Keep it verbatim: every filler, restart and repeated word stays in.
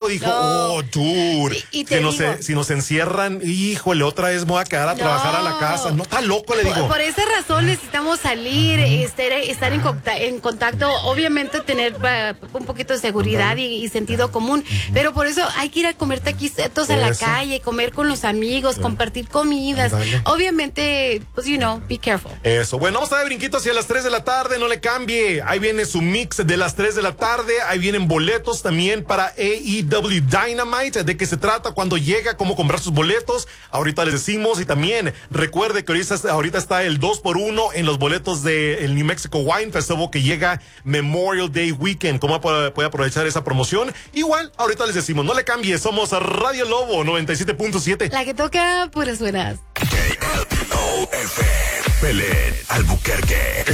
dijo, no. oh, dude, y, y te que no digo, se, si nos encierran, híjole, otra vez me voy a quedar a no. trabajar a la casa. No, está loco, le digo. Por, por esa razón necesitamos salir, estar, estar en, contacto, en contacto, obviamente tener uh, un poquito de seguridad y, y sentido común, pero por eso hay que ir a comer taquitos a la calle, comer con los amigos, sí. compartir comidas. Dale. Obviamente, pues, you know, be careful. Eso, bueno, vamos a dar brinquito hacia las tres de la tarde, no le cambie. Ahí viene su mix de las tres de la tarde, ahí vienen boletos también para A E W Dynamite. ¿De qué se trata? Cuando llega, cómo comprar sus boletos. Ahorita les decimos, y también recuerde que ahorita, ahorita está el dos por uno en los boletos del New Mexico Wine Festival que llega Memorial Day Weekend. ¿Cómo puede aprovechar esa promoción? Igual, ahorita les decimos, no le cambie, somos Radio Lobo noventa y siete punto siete. La que toca puras buenas. K L O F, Belén, Albuquerque.